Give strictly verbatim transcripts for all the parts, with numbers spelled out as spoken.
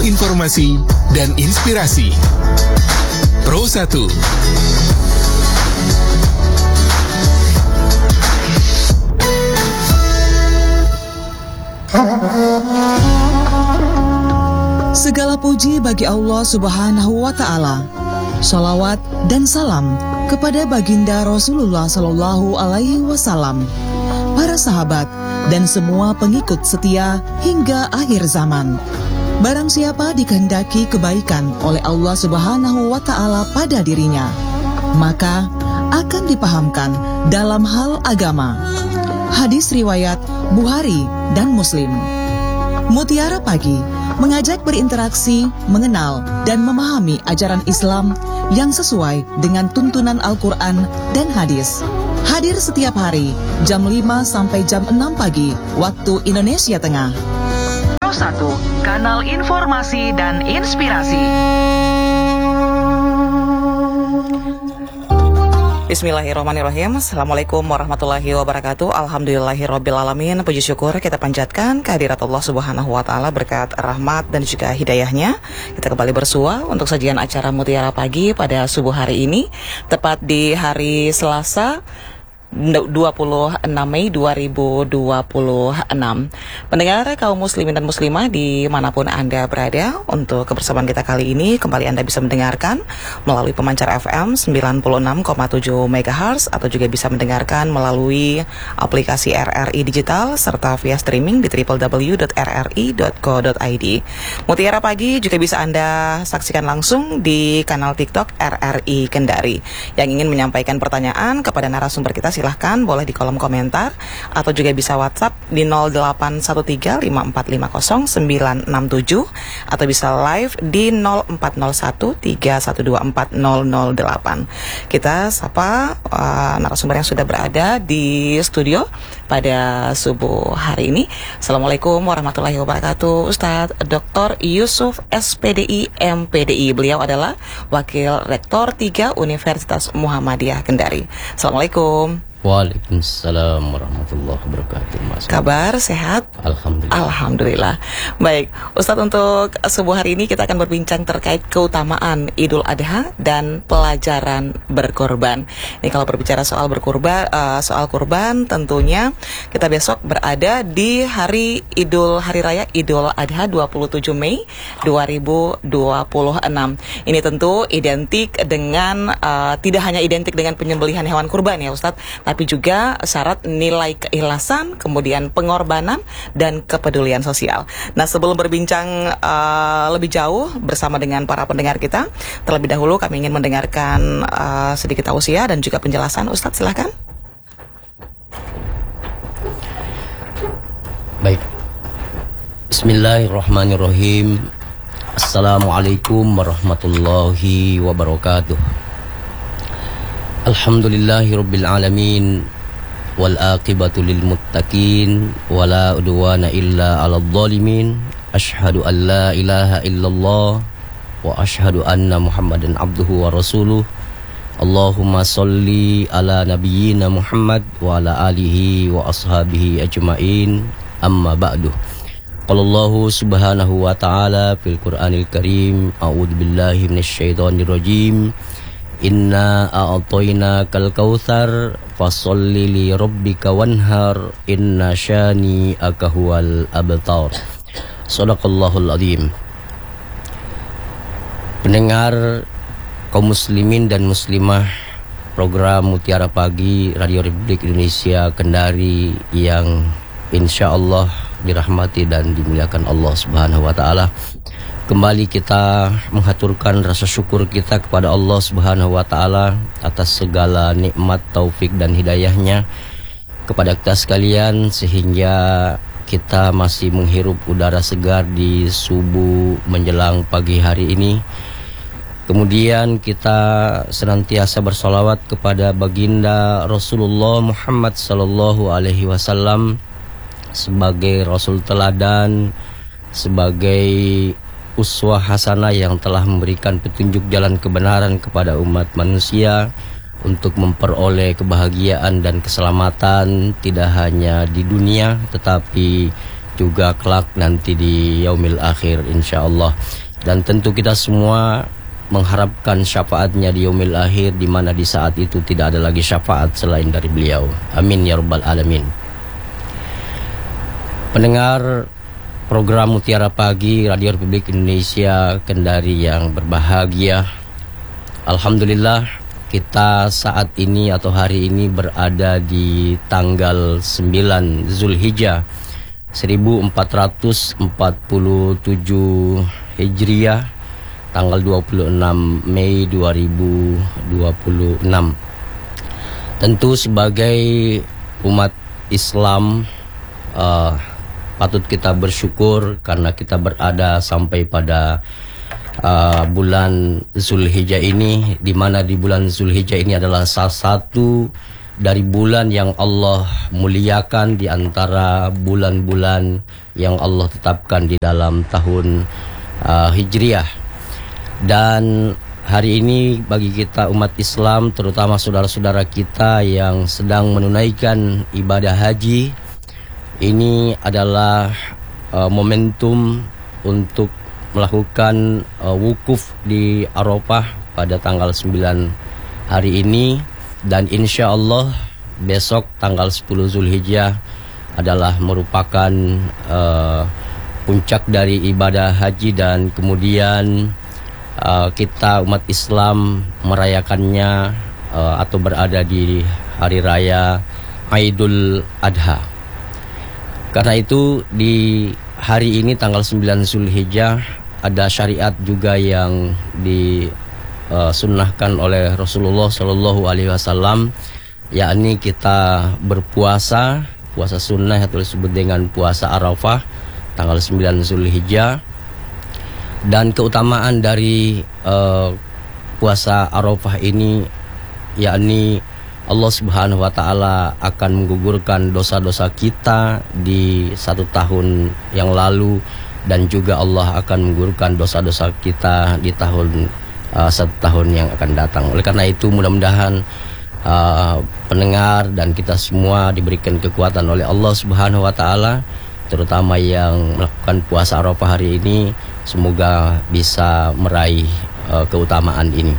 Kanal informasi dan inspirasi. Pro satu. Segala puji bagi Allah Subhanahu wa Ta'ala. Shalawat dan salam kepada baginda Rasulullah Sallallahu Alaihi Wasallam, para sahabat dan semua pengikut setia hingga akhir zaman. Barang siapa dikehendaki kebaikan oleh Allah Subhanahu wa Ta'ala pada dirinya, maka akan dipahamkan dalam hal agama. Hadis riwayat Bukhari dan Muslim. Mutiara Pagi mengajak berinteraksi, mengenal, dan memahami ajaran Islam yang sesuai dengan tuntunan Al-Quran dan hadis. Hadir setiap hari, jam lima sampai jam enam pagi, waktu Indonesia Tengah. Pro satu, Kanal Informasi dan Inspirasi. Bismillahirrahmanirrahim. Assalamualaikum warahmatullahi wabarakatuh. Alhamdulillahirrabbilalamin. Puji syukur kita panjatkan kehadirat Allah Subhanahu wa Ta'ala, berkat rahmat dan juga hidayahnya. Kita kembali bersua untuk sajian acara Mutiara Pagi pada subuh hari ini, tepat di hari Selasa dua puluh enam Mei dua ribu dua puluh enam. Pendengar kaum muslimin dan muslimah dimanapun Anda berada, untuk kebersamaan kita kali ini kembali Anda bisa mendengarkan melalui pemancar F M sembilan puluh enam koma tujuh megahertz, atau juga bisa mendengarkan melalui aplikasi R R I Digital serta via streaming di w w w titik r r i titik co titik i d. Mutiara Pagi juga bisa Anda saksikan langsung di kanal TikTok R R I Kendari. Yang ingin menyampaikan pertanyaan kepada narasumber kita, silahkan boleh di kolom komentar, atau juga bisa WhatsApp di nol delapan satu tiga lima empat lima nol sembilan enam tujuh, atau bisa live di nol empat nol satu tiga satu dua empat nol nol delapan. Kita sapa uh, narasumber yang sudah berada di studio pada subuh hari ini. Assalamualaikum warahmatullahi wabarakatuh. Ustadz Doktor Yusuf S P D I M P D I. Beliau adalah Wakil Rektor tiga Universitas Muhammadiyah Kendari. Assalamualaikum. Waalaikumsalam warahmatullahi wabarakatuh. Mas. Kabar sehat? Alhamdulillah. Alhamdulillah. Baik, Ustadz, untuk subuh hari ini kita akan berbincang terkait keutamaan Idul Adha dan pelajaran berkorban. Ini kalau berbicara soal berkurban, uh, soal kurban, tentunya kita besok berada di hari Idul Hari Raya Idul Adha dua puluh tujuh Mei dua ribu dua puluh enam. Ini tentu identik dengan uh, tidak hanya identik dengan penyembelihan hewan kurban ya Ustadz, tapi juga syarat nilai keikhlasan, kemudian pengorbanan dan kepedulian sosial. Nah, sebelum berbincang uh, lebih jauh bersama dengan para pendengar kita, terlebih dahulu kami ingin mendengarkan uh, sedikit tausiah dan juga penjelasan. Ustadz, silahkan. Baik. Bismillahirrahmanirrahim. Assalamualaikum warahmatullahi wabarakatuh. Alhamdulillahirabbil alamin, wal aqibatu lil muttaqin, wala udwana illa 'alal zalimin. Asyhadu an la ilaha illallah wa asyhadu anna Muhammadan abduhu wa rasuluh. Allahumma sholli ala nabiyyina Muhammad wa ala alihi wa ashabihi ajmain. Amma ba'du. Qala Allahu subhanahu wa ta'ala fil Qur'anil Karim, a'udzu billahi minasyaitonir rajim. Inna a'tayna kal kautsar fasholli li rabbika wanhar inna syani akahual abtar. Shadaqallahul azim. Pendengar kaum muslimin dan muslimah program Mutiara Pagi Radio Republik Indonesia Kendari yang insya Allah dirahmati dan dimuliakan Allah Subhanahu wa Ta'ala, kembali kita menghaturkan rasa syukur kita kepada Allah Subhanahu wa Ta'ala atas segala nikmat, taufik dan hidayahnya kepada kita sekalian, sehingga kita masih menghirup udara segar di subuh menjelang pagi hari ini. Kemudian kita senantiasa bersolawat kepada baginda Rasulullah Muhammad sallallahu alaihi wasallam sebagai rasul teladan, sebagai uswah hasanah yang telah memberikan petunjuk jalan kebenaran kepada umat manusia untuk memperoleh kebahagiaan dan keselamatan tidak hanya di dunia tetapi juga kelak nanti di yaumil akhir insyaallah. Dan tentu kita semua mengharapkan syafaatnya di yaumil akhir, di mana di saat itu tidak ada lagi syafaat selain dari beliau. Amin ya rabbal alamin. Pendengar program Mutiara Pagi Radio Republik Indonesia Kendari yang berbahagia, alhamdulillah kita saat ini atau hari ini berada di tanggal sembilan Zulhijjah seribu empat ratus empat puluh tujuh Hijriah, tanggal dua puluh enam Mei dua ribu dua puluh enam. Tentu sebagai umat Islam uh, patut kita bersyukur karena kita berada sampai pada uh, bulan Zulhijjah ini, di mana di bulan Zulhijjah ini adalah salah satu dari bulan yang Allah muliakan di antara bulan-bulan yang Allah tetapkan di dalam tahun uh, Hijriah. Dan hari ini bagi kita umat Islam, terutama saudara-saudara kita yang sedang menunaikan ibadah haji, ini adalah uh, momentum untuk melakukan uh, wukuf di Arafah pada tanggal sembilan hari ini. Dan insya Allah besok tanggal sepuluh Zulhijjah adalah merupakan uh, puncak dari ibadah haji, dan kemudian uh, kita umat Islam merayakannya uh, atau berada di hari raya Idul Adha. Karena itu di hari ini tanggal sembilan Zulhijjah ada syariat juga yang di Uh, sunnahkan oleh Rasulullah Shallallahu Alaihi Wasallam, yakni kita berpuasa, puasa sunnah atau disebut dengan puasa Arafah tanggal sembilan Zulhijjah. Dan keutamaan dari uh, puasa Arafah ini, yakni Allah Subhanahu Wa Taala akan menggugurkan dosa-dosa kita di satu tahun yang lalu, dan juga Allah akan menggugurkan dosa-dosa kita di tahun Uh, satu tahun yang akan datang. Oleh karena itu mudah-mudahan uh, pendengar dan kita semua diberikan kekuatan oleh Allah Subhanahu Wa Taala, terutama yang melakukan puasa Arafah hari ini, semoga bisa meraih uh, keutamaan ini.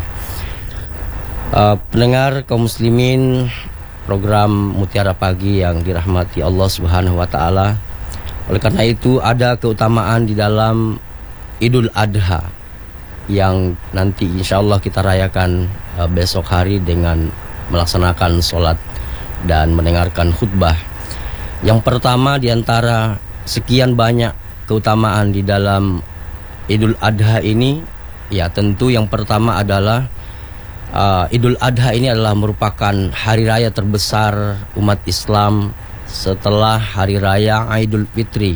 Uh, pendengar kaum muslimin program Mutiara Pagi yang dirahmati Allah Subhanahu Wa Taala, oleh karena itu ada keutamaan di dalam Idul Adha yang nanti insya Allah kita rayakan uh, besok hari dengan melaksanakan sholat dan mendengarkan khutbah. Yang pertama di antara sekian banyak keutamaan di dalam Idul Adha ini, ya tentu yang pertama adalah uh, Idul Adha ini adalah merupakan hari raya terbesar umat Islam setelah hari raya Idul Fitri.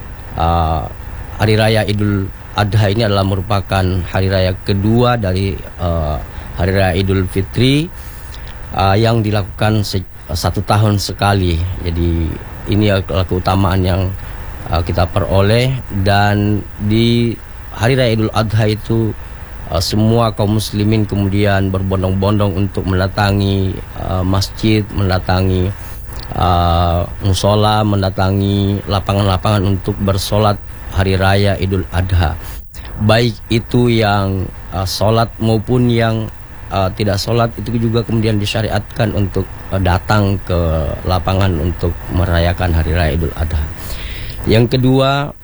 Uh, hari raya Idul Adha ini adalah merupakan hari raya kedua dari uh, hari raya Idul Fitri uh, yang dilakukan se- satu tahun sekali. Jadi ini adalah keutamaan yang uh, kita peroleh. Dan di hari raya Idul Adha itu uh, semua kaum muslimin kemudian berbondong-bondong untuk mendatangi uh, masjid, mendatangi uh, musola, mendatangi lapangan-lapangan untuk bersolat hari raya Idul Adha, baik itu yang uh, sholat maupun yang uh, tidak sholat, itu juga kemudian disyariatkan untuk uh, datang ke lapangan untuk merayakan hari raya Idul Adha. Yang kedua,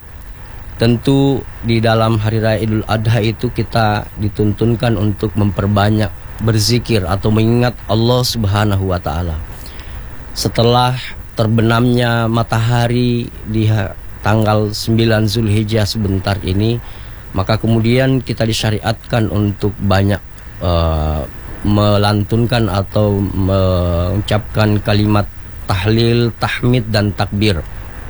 tentu di dalam hari raya Idul Adha itu kita dituntunkan untuk memperbanyak berzikir atau mengingat Allah Subhanahu Wa Taala. Setelah terbenamnya matahari di tanggal sembilan Zulhijjah sebentar ini, maka kemudian kita disyariatkan untuk banyak uh, melantunkan atau mengucapkan kalimat tahlil, tahmid dan takbir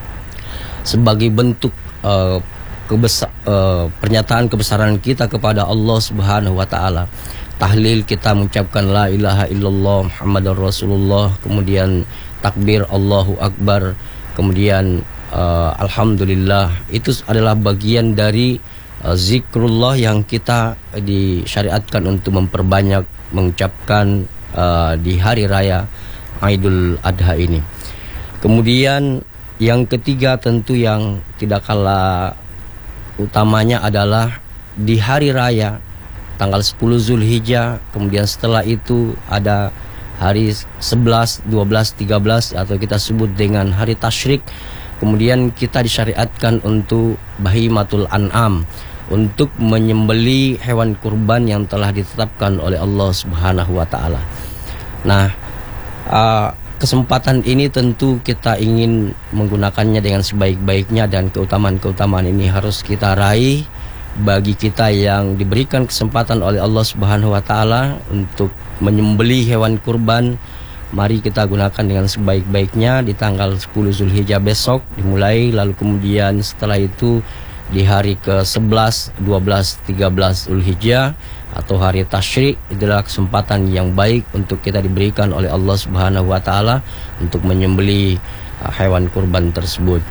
sebagai bentuk uh, kebesar, uh, pernyataan kebesaran kita kepada Allah Subhanahu Wa Taala. Tahlil kita mengucapkan la ilaha illallah Muhammadur Rasulullah, kemudian takbir Allahu Akbar, kemudian Uh, Alhamdulillah. Itu adalah bagian dari uh, zikrullah yang kita disyariatkan untuk memperbanyak mengucapkan uh, di hari raya Idul Adha ini. Kemudian Yang ketiga tentu yang tidak kalah utamanya adalah di hari raya tanggal sepuluh Zulhijjah, kemudian setelah itu ada hari sebelas, dua belas, tiga belas atau kita sebut dengan hari tasyrik. Kemudian kita disyariatkan untuk bahimatul an'am, untuk menyembeli hewan kurban yang telah ditetapkan oleh Allah Subhanahu wa taala. Nah, uh, kesempatan ini tentu kita ingin menggunakannya dengan sebaik-baiknya, dan keutamaan-keutamaan ini harus kita raih bagi kita yang diberikan kesempatan oleh Allah Subhanahu wa taala untuk menyembelih hewan kurban. Mari kita gunakan dengan sebaik-baiknya di tanggal sepuluh Zulhijjah besok dimulai, lalu kemudian setelah itu di hari ke sebelas, dua belas, tiga belas Zulhijjah atau hari tasyrik. Itulah kesempatan yang baik untuk kita diberikan oleh Allah Subhanahu wa taala untuk menyembelih uh, hewan kurban tersebut.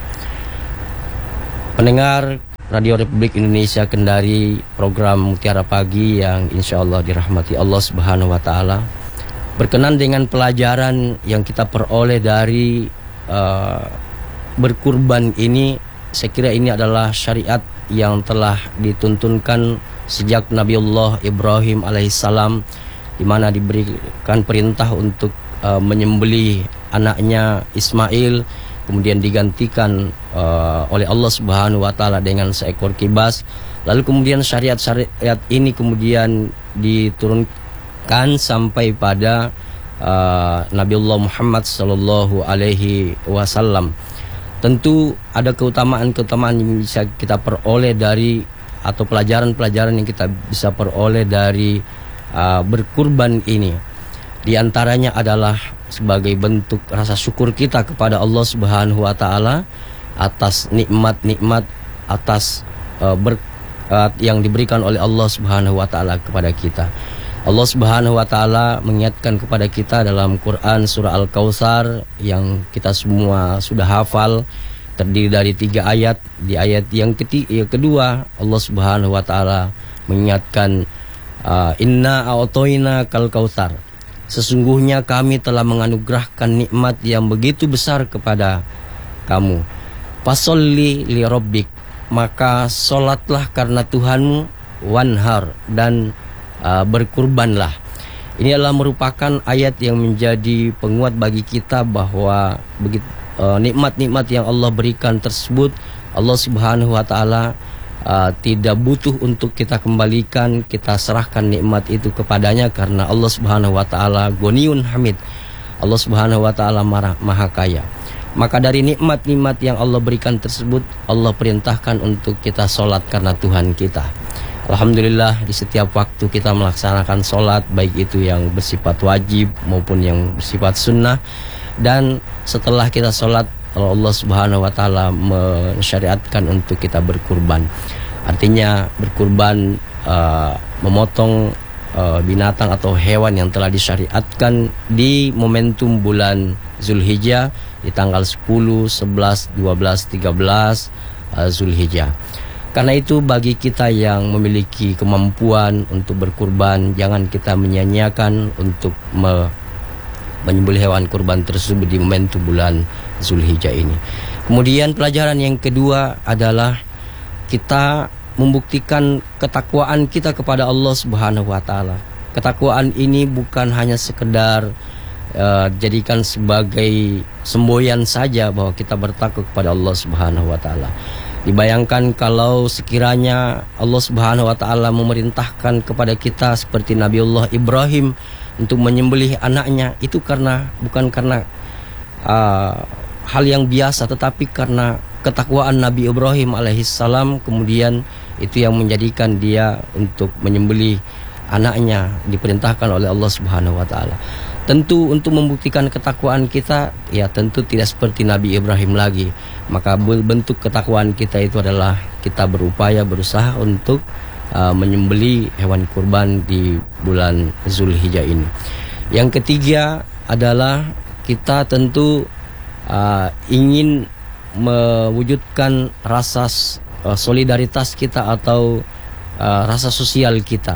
Pendengar Radio Republik Indonesia Kendari, program Mutiara Pagi yang insya Allah dirahmati Allah Subhanahu wa taala, berkenan dengan pelajaran yang kita peroleh dari uh, berkurban ini. Saya kira ini adalah syariat yang telah dituntunkan sejak Nabiullah Ibrahim alaihissalam, di mana diberikan perintah untuk uh, menyembelih anaknya Ismail, kemudian digantikan uh, oleh Allah Subhanahu wa taala dengan seekor kibas. Lalu kemudian syariat-syariat ini kemudian diturunkan sampai pada uh, Nabiullah Muhammad sallallahu alaihi wasallam. Tentu ada keutamaan-keutamaan yang bisa kita peroleh dari, atau pelajaran-pelajaran yang kita bisa peroleh dari uh, berkurban ini. Di antaranya adalah sebagai bentuk rasa syukur kita kepada Allah Subhanahu wa taala atas nikmat-nikmat, atas uh, berkat yang diberikan oleh Allah Subhanahu wa taala kepada kita. Allah Subhanahu wa taala mengingatkan kepada kita dalam Quran surah Al-Kautsar yang kita semua sudah hafal, terdiri dari tiga ayat. Di ayat yang ketiga, yang kedua, Allah Subhanahu wa taala mengingatkan uh, inna a'toina kal kautsar. Sesungguhnya kami telah menganugerahkan nikmat yang begitu besar kepada kamu. Fasolli li rabbik, maka solatlah karena Tuhanmu, wanhar, dan uh, berkurbanlah. Ini adalah merupakan ayat yang menjadi penguat bagi kita bahwa begitu uh, nikmat-nikmat yang Allah berikan tersebut, Allah Subhanahu wa taala uh, tidak butuh untuk kita kembalikan, kita serahkan nikmat itu kepadanya, karena Allah Subhanahu wa taala Ghaniyun Hamid. Allah Subhanahu wa taala Maha Kaya. Maka dari nikmat-nikmat yang Allah berikan tersebut, Allah perintahkan untuk kita sholat karena Tuhan kita. Alhamdulillah, di setiap waktu kita melaksanakan sholat, baik itu yang bersifat wajib maupun yang bersifat sunnah. Dan setelah kita sholat, Allah Subhanahu wa taala mensyariatkan untuk kita berkurban. Artinya berkurban, uh, memotong uh, binatang atau hewan yang telah disyariatkan di momentum bulan Zulhijjah di tanggal sepuluh, sebelas, dua belas, tiga belas uh, Zulhijjah. Karena itu bagi kita yang memiliki kemampuan untuk berkurban, jangan kita menyia-nyiakan untuk me menyembelih hewan kurban tersebut di momentum bulan Zulhijjah ini. Kemudian pelajaran yang kedua adalah kita membuktikan ketakwaan kita kepada Allah Subhanahu wa taala. Ketakwaan ini bukan hanya sekedar uh, jadikan sebagai semboyan saja bahwa kita bertakwa kepada Allah Subhanahu wa taala. Dibayangkan kalau sekiranya Allah Subhanahu wa taala memerintahkan kepada kita seperti Nabiullah Ibrahim untuk menyembelih anaknya, itu karena bukan karena uh, hal yang biasa, tetapi karena ketakwaan Nabi Ibrahim alaihissalam, kemudian itu yang menjadikan dia untuk menyembelih anaknya, diperintahkan oleh Allah Subhanahu wa taala. Tentu untuk membuktikan ketakwaan kita, ya tentu tidak seperti Nabi Ibrahim lagi. Maka bentuk ketakwaan kita itu adalah kita berupaya, berusaha untuk uh, menyembelih hewan kurban di bulan Zulhijjah ini. Yang ketiga adalah kita tentu uh, ingin mewujudkan rasa uh, solidaritas kita atau uh, rasa sosial kita.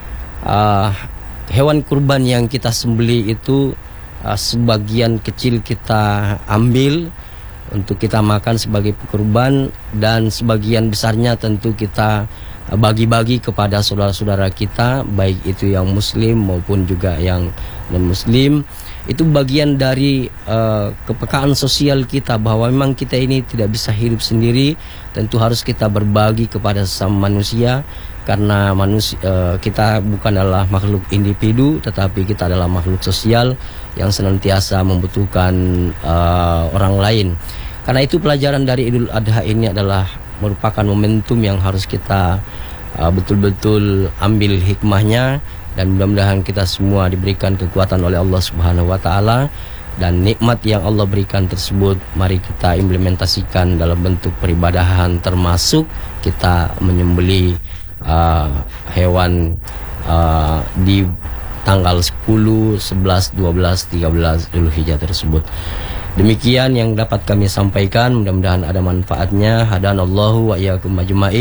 Uh, hewan kurban yang kita sembelih itu uh, sebagian kecil kita ambil, untuk kita makan sebagai kurban, dan sebagian besarnya tentu kita bagi-bagi kepada saudara-saudara kita, baik itu yang muslim maupun juga yang non-muslim. Itu bagian dari uh, kepekaan sosial kita, bahwa memang kita ini tidak bisa hidup sendiri, tentu harus kita berbagi kepada sesama manusia, karena manusia uh, kita bukan adalah makhluk individu, tetapi kita adalah makhluk sosial yang senantiasa membutuhkan uh, orang lain. Karena itu pelajaran dari Idul Adha ini adalah merupakan momentum yang harus kita uh, betul-betul ambil hikmahnya, dan mudah-mudahan kita semua diberikan kekuatan oleh Allah Subhanahu wa taala, dan nikmat yang Allah berikan tersebut mari kita implementasikan dalam bentuk peribadahan, termasuk kita menyembelih uh, hewan uh, di tanggal sepuluh, sebelas, dua belas, tiga belas Dzulhijjah tersebut. Demikian yang dapat kami sampaikan, mudah-mudahan ada manfaatnya. Hadanallahu wa iyyakum ajma'in.